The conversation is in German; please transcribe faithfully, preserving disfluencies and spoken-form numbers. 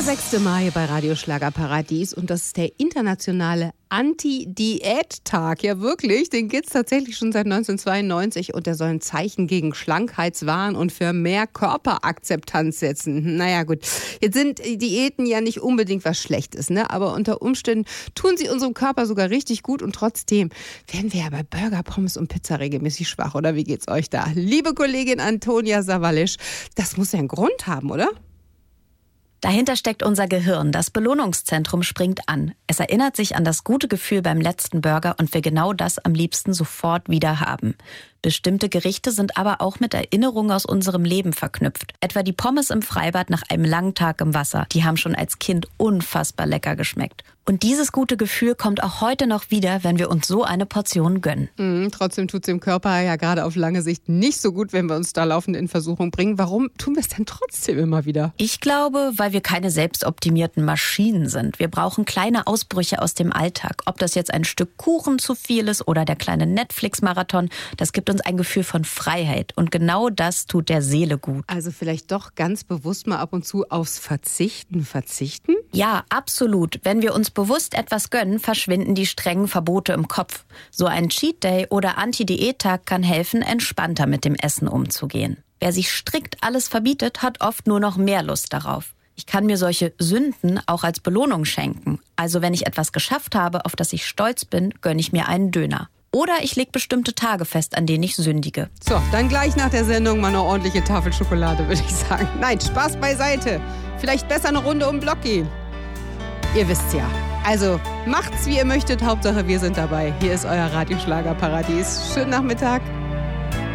sechster Mai bei Radio Schlagerparadies und das ist der internationale Anti-Diät-Tag. Ja wirklich, den gibt es tatsächlich schon seit neunzehnhundertzweiundneunzig und der soll ein Zeichen gegen Schlankheitswahn und für mehr Körperakzeptanz setzen. Naja gut, jetzt sind Diäten ja nicht unbedingt was Schlechtes, ne? Aber unter Umständen tun sie unserem Körper sogar richtig gut und trotzdem werden wir ja bei Burger, Pommes und Pizza regelmäßig schwach, oder wie geht's euch da? Liebe Kollegin Antonia Sawallisch, das muss ja einen Grund haben, oder? Dahinter steckt unser Gehirn. Das Belohnungszentrum springt an. Es erinnert sich an das gute Gefühl beim letzten Burger und will genau das am liebsten sofort wieder haben. Bestimmte Gerichte sind aber auch mit Erinnerungen aus unserem Leben verknüpft. Etwa die Pommes im Freibad nach einem langen Tag im Wasser. Die haben schon als Kind unfassbar lecker geschmeckt. Und dieses gute Gefühl kommt auch heute noch wieder, wenn wir uns so eine Portion gönnen. Mhm, trotzdem tut es dem Körper ja gerade auf lange Sicht nicht so gut, wenn wir uns da laufend in Versuchung bringen. Warum tun wir es denn trotzdem immer wieder? Ich glaube, weil wir keine selbstoptimierten Maschinen sind. Wir brauchen kleine Ausbrüche aus dem Alltag. Ob das jetzt ein Stück Kuchen zu viel ist oder der kleine Netflix-Marathon, das gibt uns ein Gefühl von Freiheit. Und genau das tut der Seele gut. Also vielleicht doch ganz bewusst mal ab und zu aufs Verzichten verzichten? Ja, absolut. Wenn wir uns bewusst etwas gönnen, verschwinden die strengen Verbote im Kopf. So ein Cheat Day oder Anti-Diät-Tag kann helfen, entspannter mit dem Essen umzugehen. Wer sich strikt alles verbietet, hat oft nur noch mehr Lust darauf. Ich kann mir solche Sünden auch als Belohnung schenken. Also wenn ich etwas geschafft habe, auf das ich stolz bin, gönne ich mir einen Döner. Oder ich lege bestimmte Tage fest, an denen ich sündige. So, dann gleich nach der Sendung mal eine ordentliche Tafel Schokolade, würde ich sagen. Nein, Spaß beiseite. Vielleicht besser eine Runde um den Block gehen. Ihr wisst's ja. Also macht's, wie ihr möchtet. Hauptsache, wir sind dabei. Hier ist euer Radioschlagerparadies. Schönen Nachmittag.